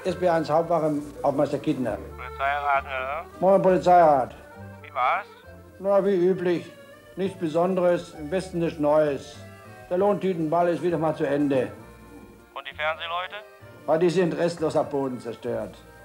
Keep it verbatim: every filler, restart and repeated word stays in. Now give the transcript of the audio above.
S B eins Hauptwache, Hauptmeister Kittner. Polizeirat, ne? Moin, Polizeirat. Wie war's? Na, wie üblich. Nichts Besonderes, im Westen nichts Neues. Der Lohntütenball ist wieder mal zu Ende. Und die Fernsehleute? Weil die sind restlos am Boden zerstört.